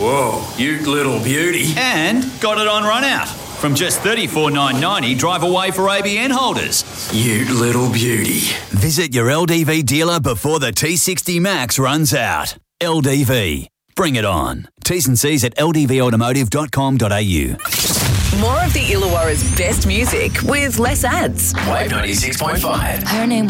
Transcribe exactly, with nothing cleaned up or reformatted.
Whoa, you little beauty. And got it on run out. From just thirty-four thousand nine hundred ninety dollars drive away for A B N holders. You little beauty. Visit your L D V dealer before the T sixty Max runs out. L D V. Bring it on. T's and C's at l d v automotive dot com dot a u. More of the Illawarra's best music with less ads. Wave ninety-six point five. Her name